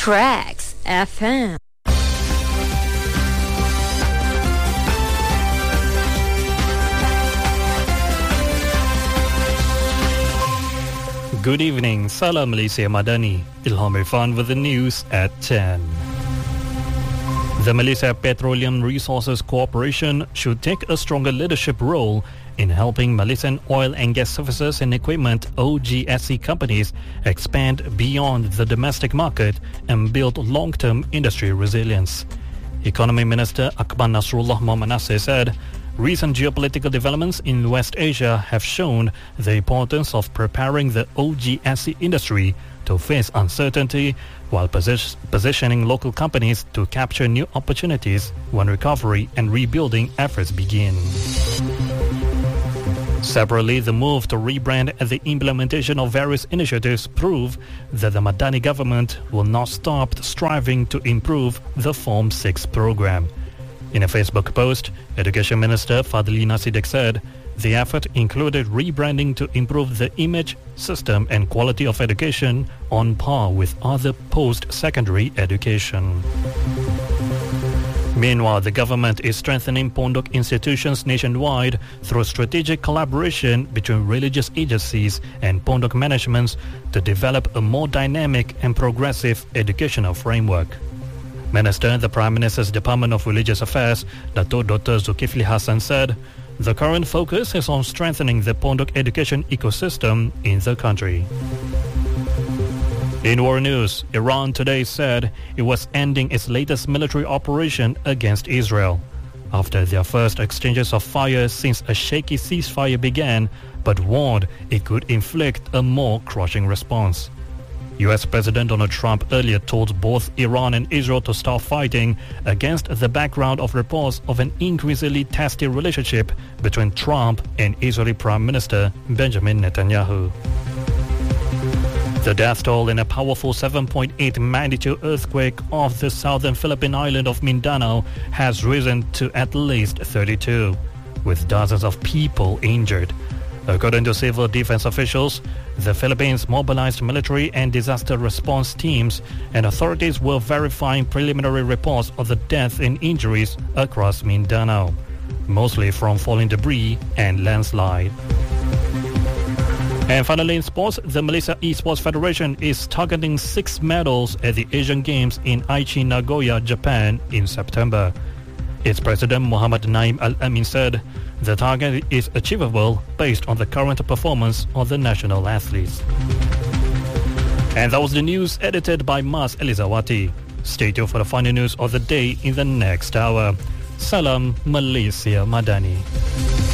Tracks FM. Good evening, Salam Malaysia Madani. Ilham Irfan with the news at 10. The Malaysia Petroleum Resources Corporation should take a stronger leadership role in helping Malaysian oil and gas services and equipment OGSC companies expand beyond the domestic market and build long-term industry resilience. Economy Minister Akbar Nasrullah Mohamed Nasir said, recent geopolitical developments in West Asia have shown the importance of preparing the OGSC industry to face uncertainty while positioning local companies to capture new opportunities when recovery and rebuilding efforts begin. Separately, the move to rebrand and the implementation of various initiatives prove that the Madani government will not stop striving to improve the Form 6 program. In a Facebook post, Education Minister Fadlina Siddiq said the effort included rebranding to improve the image, system and quality of education on par with other post-secondary education. Meanwhile, the government is strengthening Pondok institutions nationwide through strategic collaboration between religious agencies and Pondok managements to develop a more dynamic and progressive educational framework. Minister in the Prime Minister's Department of Religious Affairs, Dato' Dr. Zulkifli Hassan said, the current focus is on strengthening the Pondok education ecosystem in the country. In war news, Iran today said it was ending its latest military operation against Israel after their first exchanges of fire since a shaky ceasefire began, but warned it could inflict a more crushing response. US President Donald Trump earlier told both Iran and Israel to stop fighting against the background of reports of an increasingly testy relationship between Trump and Israeli Prime Minister Benjamin Netanyahu. The death toll in a powerful 7.8 magnitude earthquake off the southern Philippine island of Mindanao has risen to at least 32, with dozens of people injured. According to civil defense officials, the Philippines mobilized military and disaster response teams, and authorities were verifying preliminary reports of the deaths and injuries across Mindanao, mostly from falling debris and landslide. And finally in sports, the Malaysia Esports Federation is targeting 6 medals at the Asian Games in Aichi, Nagoya, Japan in September. Its president Muhammad Naim Al-Amin said the target is achievable based on the current performance of the national athletes. And that was the news edited by Mas Elizawati. Stay tuned for the final news of the day in the next hour. Salam Malaysia Madani.